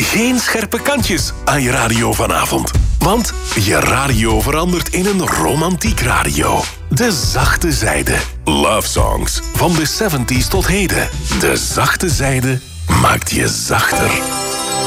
Geen scherpe kantjes aan je radio vanavond. Want je radio verandert in een romantiek radio. De zachte zijde. Love songs van de 70s tot heden. De zachte zijde maakt je zachter.